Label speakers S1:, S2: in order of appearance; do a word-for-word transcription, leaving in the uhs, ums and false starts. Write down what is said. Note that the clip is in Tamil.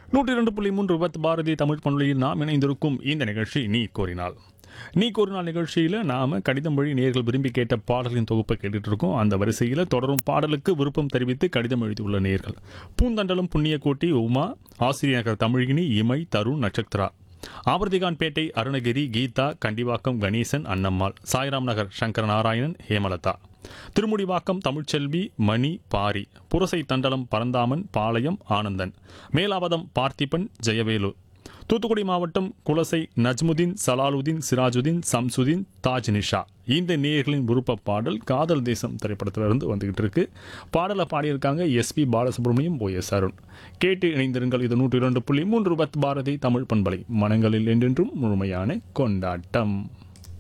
S1: நூற்றி இரண்டு புள்ளி மூன்று விபத் பாரதி தமிழ் பண்பலையில் நாம் இணைந்திருக்கும் இந்த நிகழ்ச்சி நீ கோரினால் நீ கோரினால் நிகழ்ச்சியில் நாம் கடிதம் வழி நேர்கள் விரும்பி கேட்ட பாடலின் தொகுப்பை கேட்டுட்டு இருக்கோம். அந்த வரிசையில் தொடரும் பாடலுக்கு விருப்பம் தெரிவித்து கடிதம் எழுதியுள்ள நேர்கள் பூந்தண்டலம் புண்ணியக்கோட்டி உமா, ஆசிரியர் தமிழினி, இமை, தருண், நட்சத்திரா, ஆவர்த்திகான்பேட்டை அருணகிரி, கீதா, கண்டிவாக்கம் கணேசன், அன்னம்மாள், சாய்ராம் நகர் சங்கர நாராயணன், ஹேமலதா, திருமுடிவாக்கம் தமிழ்ச்செல்வி, மணி, பாரி, புரசை தண்டலம் பரந்தாமன், பாளையம் ஆனந்தன், மேலாவதம் பார்த்திபன், ஜெயவேலு, தூத்துக்குடி மாவட்டம் குலசை நஜ்முதீன், சலாலுதீன், சிராஜுதீன், சம்சுதீன், தாஜ் நிஷா. இந்த நேயர்களின் விருப்ப பாடல் காதல் தேசம் திரைப்படத்திலிருந்து வந்துகிட்டு இருக்கு. பாடலை பாடியிருக்காங்க எஸ்பி பாலசுப்ரமணியம், ஓ எஸ் அருண். கேட்டு இணைந்திருங்கள். இது நூற்றி இரண்டு புள்ளி மூன்று பத் பாரதி தமிழ் பண்பலை, மனங்களில் என்றென்றும் முழுமையான கொண்டாட்டம்.